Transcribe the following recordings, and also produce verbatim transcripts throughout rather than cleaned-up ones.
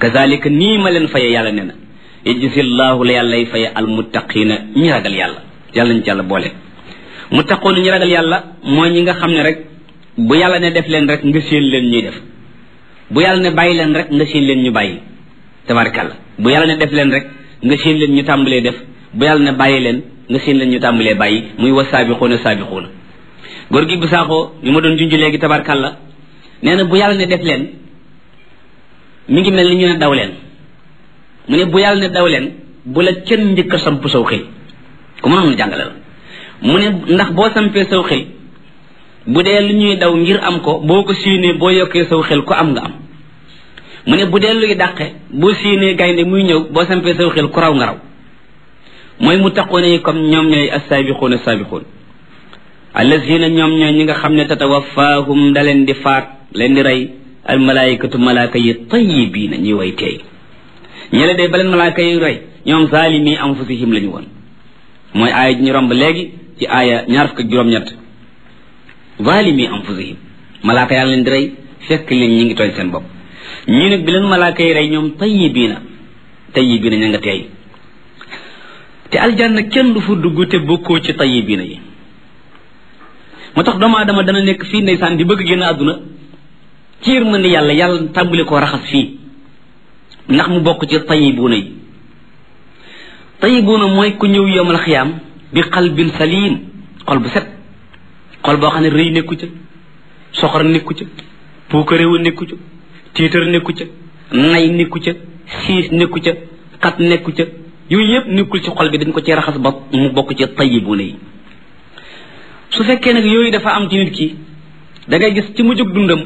kazalika nii ma leen faye yàlla nee na yajzillahu la yàllay faye almuttaqina ñi ragal yàlla yàlla ñu ci yàlla boole muttaquuna ñi ragal yàlla mooy ñi nga xam ne rek bu yàlla ne def leen rek nga séen leen ñuy def bu yàlla ne bàyyi leen rek nga séen leen ñu bàyyi tabarakàllah bu yàlla ne def leen rek nga séen leen ñu tàmbalee def bu yàlla ne bàyyi leen nga séen leen ñu tàmbalee bàyyi muy wa saabixuuna saabixuuna góor gi bu saaxoo ñu ma doon junj léegi tabarakàllah nee na bu yàlla ne def leen mi ngi mel ni ñu ne daw leen mu ne bu yàlla ne daw leen bu la kenn njëkk a samp saw xel ku ma am jàngale la mu ne ndax boo sampee saw xel bu dee lu ñuy daw ngir am ko boo ko siinee boo yokkee saw xel ko am nga am mu ne bu dee luy dàqe boo siinee gaynde muy ñëw boo sampee saw xel ku raw nga raw mooy mu taqoone yi comme ñoom ñooy as-saabixuuna as-saabixuun allazina ñoom ñooy ñi nga xam ne tatawafaahum da leen di faat leen di rey al malaayikatu malaaka yi tayyibiina ñuy way teey ñele day baleen malaaka yi rey ñoom zaalimi anfusihim la ñu woon mooy aaya ji ñu romb léegi ci aaya ñaar fukk ak juróom-ñett zaalimi anfusihim malaaka yaa leen di rey fekk leen ñi ngi tooñ seen bopp ñii nag bi leen malaaka yi rey ñoom tayyibiina tayyibiina ña nga teey te aljanna kenn du fu dugg te bokkoo ci tayyibiina yi moo tax doomu aadama dana nekk fii ndeysaan di bëgg génn àdduna ci yërmande yàlla yàlla tàmbali koo raxas fii ndax mu bokk ci tayyibuuna yi tayyibuuna mooy ku ñëw yawmal xiyaam bi qalbin salim xol bu set xol boo xam ne rëy nekku ca soxor nekku ca puukaréewu nekku ca tiitar nekku ca nay nekku ca siis nekku ca xat nekku ca yooyu yëpp nekkul ci xol bi dañ ko ci raxas ba mu bokk ci tayyibuuna yi su fekkee nag yooyu dafa am ci nit ki da ngay gis ci mujjug dundam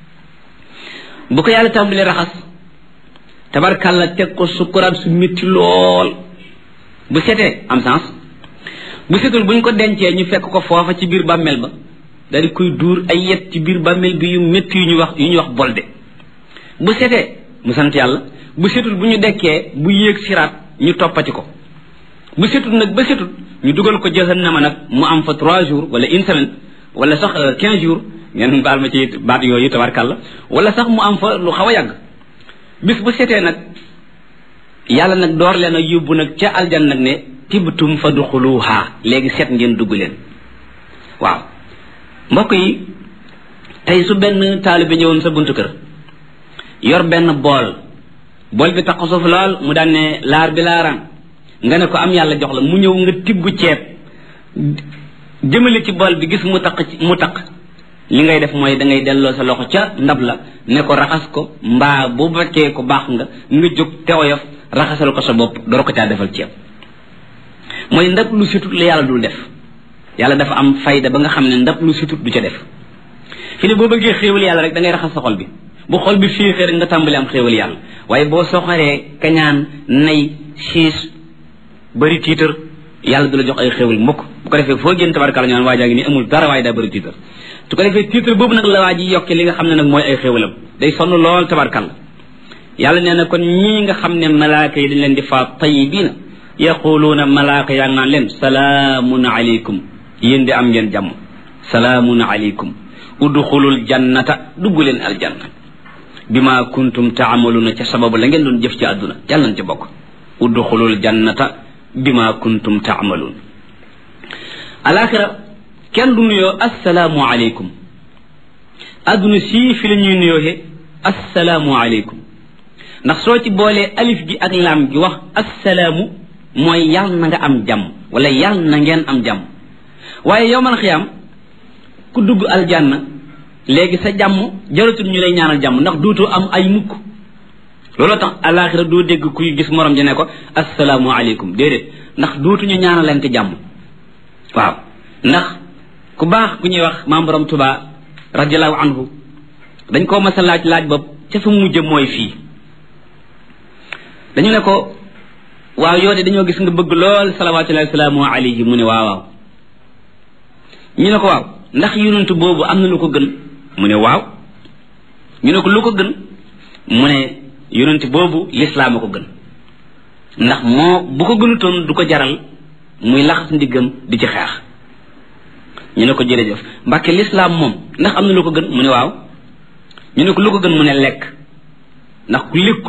bu ko yàlla tàmbalee raxas tabarkàlla teg ko sukkuraat su métti lool bu setee am sens bu setul buñ ko dencee ñu fekk ko foofa ci biir bàmmeel ba daal di koy duur ay yet ci biir bàmmeel bi yu métti yu ñu wax yu ñuy wax bolde bu setee mu sant yàlla bu setul bu ñu dekkee bu yéeg siraat ñu toppati ko bu setul nag ba setul ñu dugal ko jahannama nag mu am fa trois jours wala une semaine wala sax quinze jours ngeen baal ma ci baat yooyu tabarkàlla wala sax mu am fa lu xaw a yàgg bis bu setee nag yàlla nag door leen a yóbbu nag ca aljan nag ne tibtum fa duxuluha léegi set ngeen dugg leen waaw mbokk yi tey su benn taalibe ñëwoon sa buntu kër yor benn bool bool bi taq suuf lool mu daan ne laar bi laaraan nga ne ko am yàlla jox la mu ñëw nga tibb ceeb jëmale ci bool bi gis mu taq mu taq li ngay def mooy da ngay delloo sa loxo ca ndab la ne ko raxas ko mbaa bu fekkee ko baax nga nga jóg te oyof raxasal ko sa bopp door ko caa defal ceeb mooy ndab lu situt la yàlla dul def yàlla dafa am fayda ba nga xam ne ndab lu situt du ca def fi ne boo bëggee xéewal yàlla rek da ngay raxas sa xol bi bu xol bi fiixee rek nga tàmbali am xéewal yàlla waaye boo soxoree kañaan nay siis bëri tiitar yàlla du la jox ay xéewal mukk bu ko defee foo génn tabarkàlla ñaan waajaa ngi ni amul dara waaye daa bëri tiitar su ko defee tiitar boobu nag la waa ji yokke li nga xam ne nag mooy ay xéewalam day sonn lool tabarkàlla yàlla nee na kon ñii nga xam ne malaaka yi dañ leen di faat tayyibiina yaquluuna malaaka yaa naan leen salaamun aleykum yéen di am ngeen jàmm salaamun aleykum udxulul jannata dugg leen aljanna bima kuntum taamaluuna ca sababu la ngeen doon jëf ci àdduna yàlla nañ ci bokk udxulul jannata bima kuntum taamaluun alaxira kenn du nuyoo assalaamu aleykum àdduna sii fi la ñuy nuyooxe assalaamu aleykum ndax soo ci boolee alif gi ak laam gi wax assalaamu mooy yàlla na nga am jàmm wala yàlla na ngeen am jàmm waaye yowmal xiyaam ku dugg aljanna léegi sa jàmm jaratul ñu lay ñaanal jàmm ndax duutoo am ay mukk looloo tax alaxira doo dégg kuy gis morom ji ne ko assalaamu aleykum déedéet ndax duutuñu ñaanalante jàmm waaw ndax ku baax ku ñuy wax maam borom Tuubaa radiallahu anhu dañ koo mas a laaj laaj bopp ca fa mujj mooy fii dañu ne ko waaw yow de dañoo gis nga bëgg lool salawaatullahi wa salaamu alayhi mu ne waaw waaw ñu ne ko waaw ndax yonent boobu am na lu ko gën mu ne waaw ñu ne ko lu ko gën mu ne yonent boobu lislaam a ko gën ndax moo bu ko gënutoon du ko jaral muy laxas ndiggam di ci xeex ñu ne ko jërëjëf mbàkke lislaam moom ndax am na lu ko gën mu ne waaw ñu ne ko lu ko gën mu ne lekk ndax ku lekk